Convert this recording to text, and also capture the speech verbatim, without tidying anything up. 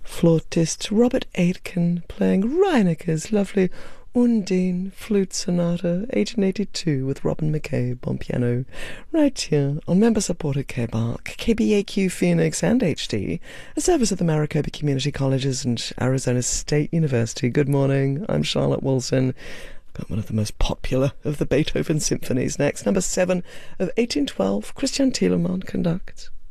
Flautist Robert Aitken playing Reineke's lovely Undine Flute Sonata, eighteen eighty-two, with Robin McCabe on piano, right here on member-supported K B A R C, K B A Q Phoenix and H D, a service of the Maricopa Community Colleges and Arizona State University. Good morning, I'm Charlotte Wilson. Got one of the most popular of the Beethoven symphonies next, number seven of eighteen twelve, Christian Thielemann conducts.